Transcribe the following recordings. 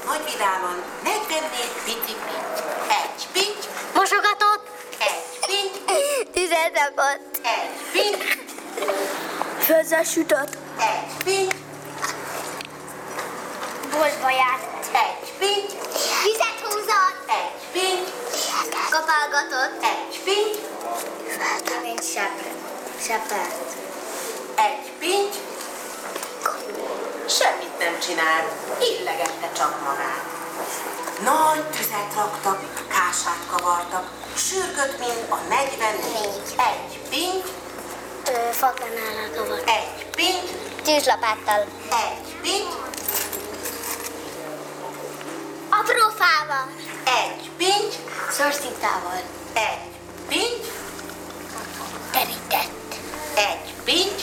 nagy vidámon 44 pici pinty. Egy pinty. Mosogatott. Egy pinty. Tüzet rakott. Egy pinty. Főzzel sütött. Egy pinty. Boltba járt. Egy pinty. Vizet húzott. Egy pinty. Kapálgatott. Egy pinty. Mint sepert. Egy pinty. Semmit nem csinál, illegette csak magát. Nagy tüzet raktak, kását kavartak, sürgött, mint a 44. Egy pinty. Fakanállal kavart. Egy pinty. Tűzlapáttal. Egy pinty. Apró fával. Egy pinty. Szorszintával. Egy pinty. Terített. Egy pinty.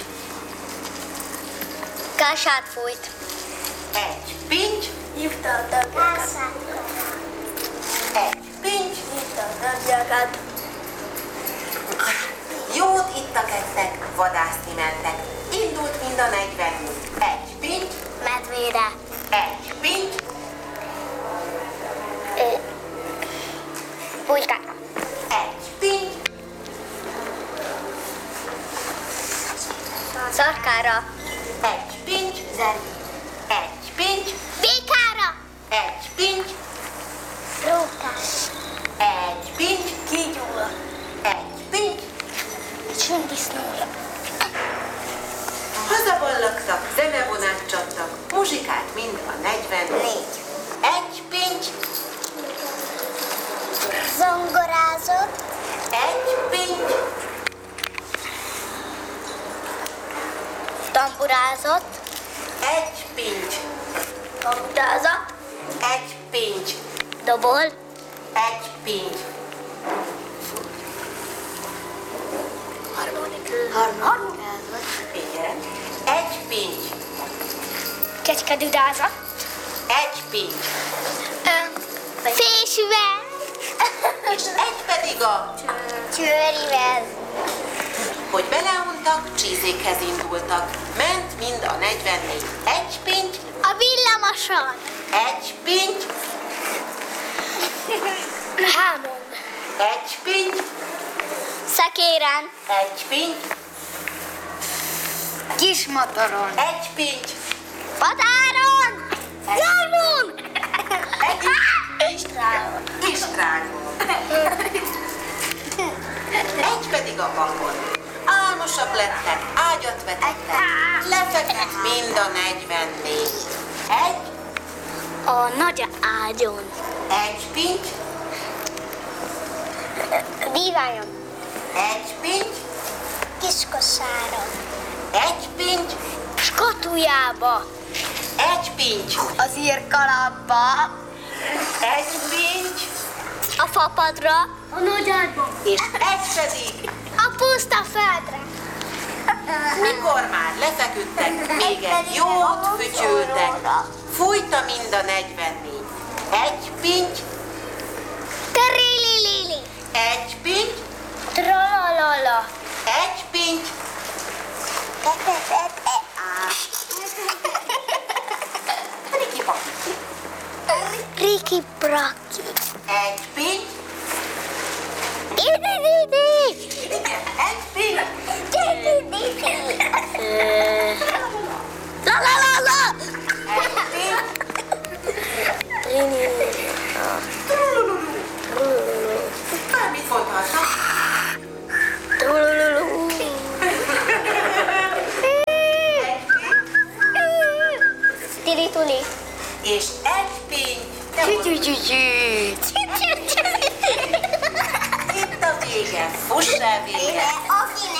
Kását fújt. Egy pinty. Hívta a tagjákat. Egy pinty. Hívta a tagjákat. Jót ittak, ettek, vadászni mentek. Indult mind a 44. Egy pinty. Medvére. Egy pinty. Pulykára. Egy pinty. Szarkára. Egy pinty. Zerbi. Egy pinty. Békára. Egy pinty. Rókás. Egy pinty. Kígyóra. Egy pinty. Sündisznóra. Hazaballagtak, zenevonát csaptak, muzsikát mind a 44. Egy pinty. Zongorázott. Egy pinty. Tamburázott. Egy pinty. Tamburázott. Egy pinty. Dobol. Egy pinty. Harmonikázott. Igen. Egy pinty. Kecskedüdázott. Egy pinty. Fésűvel. És egy pedig a, Csőrivel. hogy beleuntak, csízékhez indultak. Ment mind a 44. Egy pinty. A villamoson. Egy pinty. Hámon. Egy pinty. Szekéren. Egy pinty. Kismotoron. Egy pinty. Patáron. Jármon. Egy Istrágon. Istrágon. Egy pedig a vakon. Álmosak lettek, ágyat vetettek, lefeküdt mind a 44. Egy, A nagy ágyon. egy pinty, Díványon. egy pinty, Kiskosáron. egy pinty, Skatujába. egy pinty, Az írkalapba. egy pinty, A fapadra. A nagy ágyba. és egy pedig, A puszta földre. mikor már lefeküdtek, még egy jót fütyültek, fújta mind a 44. Egy pinty, Terililili. egy pinty, Tralalala. egy pinty, Riki Paki. Riki Braki. Egy pinty, Idididi. igen, egy pinty, Idididi. La la la la. egy pinty, bármit mondhatnak. Tili-tuli. És egy pinty, itt a vége, fuss el vége. Aki